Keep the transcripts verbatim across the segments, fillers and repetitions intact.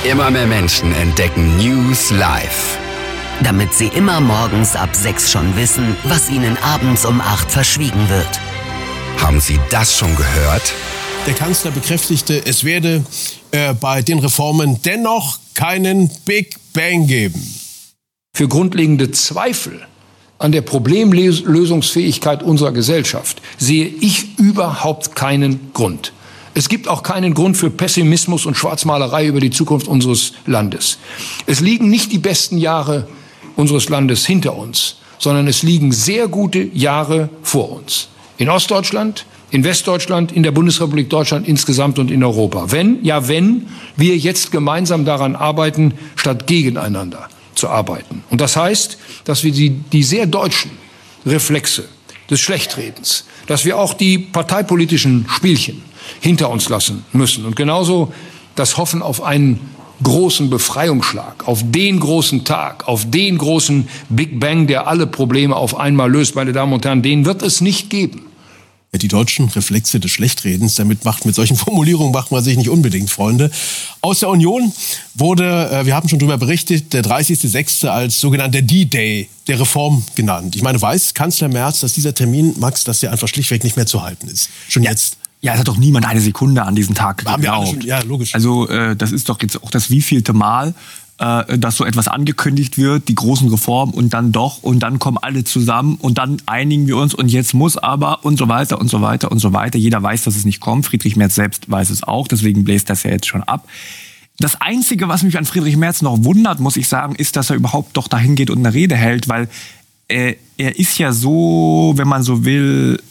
Immer mehr Menschen entdecken News live. Damit sie immer morgens ab sechs schon wissen, was ihnen abends um acht verschwiegen wird. Haben Sie das schon gehört? Der Kanzler bekräftigte, es werde äh, bei den Reformen dennoch keinen Big Bang geben. Für grundlegende Zweifel an der Problemlösungsfähigkeit unserer Gesellschaft sehe ich überhaupt keinen Grund. Es gibt auch keinen Grund für Pessimismus und Schwarzmalerei über die Zukunft unseres Landes. Es liegen nicht die besten Jahre unseres Landes hinter uns, sondern es liegen sehr gute Jahre vor uns. In Ostdeutschland, in Westdeutschland, in der Bundesrepublik Deutschland insgesamt und in Europa. Wenn, ja wenn, wir jetzt gemeinsam daran arbeiten, statt gegeneinander zu arbeiten. Und das heißt, dass wir die, die sehr deutschen Reflexe des Schlechtredens, dass wir auch die parteipolitischen Spielchen hinter uns lassen müssen. Und genauso das Hoffen auf einen großen Befreiungsschlag, auf den großen Tag, auf den großen Big Bang, der alle Probleme auf einmal löst. Meine Damen und Herren, den wird es nicht geben. Die deutschen Reflexe des Schlechtredens, damit macht, mit solchen Formulierungen macht man sich nicht unbedingt Freunde. Aus der Union wurde, wir haben schon darüber berichtet, der dreißigster sechste als sogenannter D-Day der Reform genannt. Ich meine, weiß Kanzler Merz, dass dieser Termin, Max, dass der einfach schlichtweg nicht mehr zu halten ist? Schon ja. jetzt. Ja, es hat doch niemand eine Sekunde an diesem Tag geglaubt. Wir alle schon, ja, logisch. Also äh, das ist doch jetzt auch das wievielte Mal, äh, dass so etwas angekündigt wird, die großen Reformen und dann doch und dann kommen alle zusammen und dann einigen wir uns und jetzt muss aber und so weiter und so weiter und so weiter. Jeder weiß, dass es nicht kommt. Friedrich Merz selbst weiß es auch, deswegen bläst das ja jetzt schon ab. Das Einzige, was mich an Friedrich Merz noch wundert, muss ich sagen, ist, dass er überhaupt doch dahin geht und eine Rede hält, weil äh, er ist ja so, wenn man so will,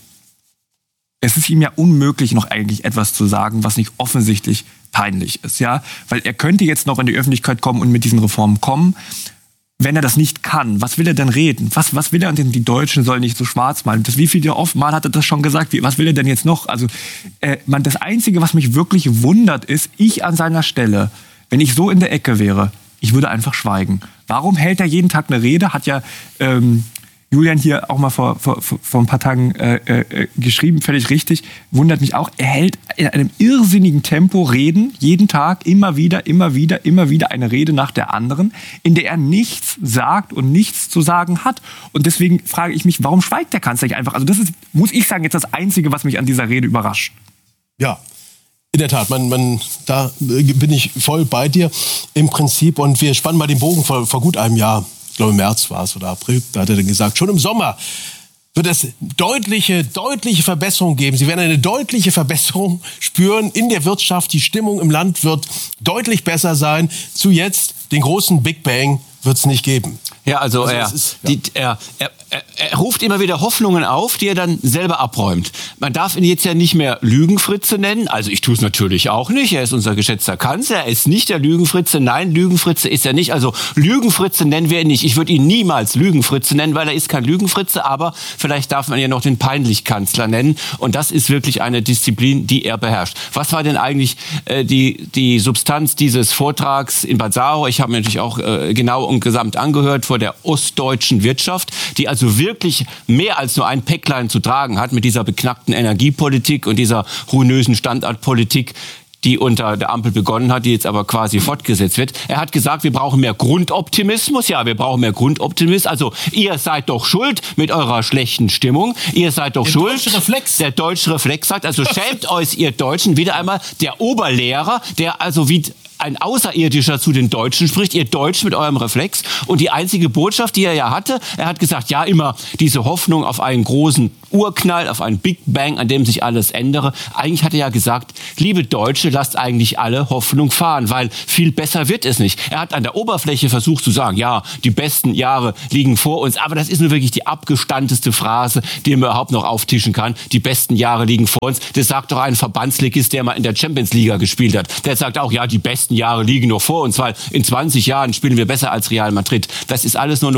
es ist ihm ja unmöglich, noch eigentlich etwas zu sagen, was nicht offensichtlich peinlich ist, ja, weil er könnte jetzt noch in die Öffentlichkeit kommen und mit diesen Reformen kommen. Wenn er das nicht kann, was will er denn reden? Was, was will er denn? Die Deutschen sollen nicht so schwarz malen. Das, wie viele oft Mal hat er das schon gesagt? Wie, was will er denn jetzt noch? Also, äh, man, das Einzige, was mich wirklich wundert, ist, ich an seiner Stelle, wenn ich so in der Ecke wäre, ich würde einfach schweigen. Warum hält er jeden Tag eine Rede? Hat ja ähm, Julian hier auch mal vor, vor, vor ein paar Tagen äh, äh, geschrieben, völlig richtig, wundert mich auch. Er hält in einem irrsinnigen Tempo Reden, jeden Tag, immer wieder, immer wieder, immer wieder eine Rede nach der anderen, in der er nichts sagt und nichts zu sagen hat. Und deswegen frage ich mich, warum schweigt der Kanzler nicht einfach? Also das ist, muss ich sagen, jetzt das Einzige, was mich an dieser Rede überrascht. Ja. In der Tat, man, man, da bin ich voll bei dir im Prinzip. Und wir spannen mal den Bogen vor, vor gut einem Jahr. Ich glaube, im März war es oder April, da hat er dann gesagt, schon im Sommer wird es deutliche, deutliche Verbesserungen geben. Sie werden eine deutliche Verbesserung spüren in der Wirtschaft. Die Stimmung im Land wird deutlich besser sein. Zu jetzt, den großen Big Bang, wird es nicht geben. Ja, also, also er, ist, ja. Die, er, er, er, er ruft immer wieder Hoffnungen auf, die er dann selber abräumt. Man darf ihn jetzt ja nicht mehr Lügenfritze nennen. Also ich tue es natürlich auch nicht. Er ist unser geschätzter Kanzler. Er ist nicht der Lügenfritze. Nein, Lügenfritze ist er nicht. Also Lügenfritze nennen wir ihn nicht. Ich würde ihn niemals Lügenfritze nennen, weil er ist kein Lügenfritze. Aber vielleicht darf man ja noch den Peinlichkanzler nennen. Und das ist wirklich eine Disziplin, die er beherrscht. Was war denn eigentlich äh, die, die Substanz dieses Vortrags in Bad Saro? Ich habe mir natürlich auch äh, genau und gesamt angehört vor der ostdeutschen Wirtschaft, die also wirklich mehr als nur ein Päcklein zu tragen hat mit dieser beknackten Energiepolitik und dieser ruinösen Standortpolitik, die unter der Ampel begonnen hat, die jetzt aber quasi fortgesetzt wird. Er hat gesagt, wir brauchen mehr Grundoptimismus. Ja, wir brauchen mehr Grundoptimismus. Also ihr seid doch schuld mit eurer schlechten Stimmung. Ihr seid doch der schuld. Deutsche Reflex. Der deutsche Reflex sagt, also schämt euch, ihr Deutschen. Wieder einmal der Oberlehrer, der also wie ein Außerirdischer zu den Deutschen spricht, ihr Deutschen mit eurem Reflex. Und die einzige Botschaft, die er ja hatte, er hat gesagt, ja, immer diese Hoffnung auf einen großen Urknall, auf einen Big Bang, an dem sich alles ändere. Eigentlich hat er ja gesagt, liebe Deutsche, lasst eigentlich alle Hoffnung fahren, weil viel besser wird es nicht. Er hat an der Oberfläche versucht zu sagen, ja, die besten Jahre liegen vor uns, aber das ist nur wirklich die abgestandeste Phrase, die man überhaupt noch auftischen kann. Die besten Jahre liegen vor uns. Das sagt doch ein Verbandsligist, der mal in der Champions League gespielt hat. Der sagt auch, ja, die besten Jahre liegen noch vor uns, weil in zwanzig Jahren spielen wir besser als Real Madrid. Das ist alles nur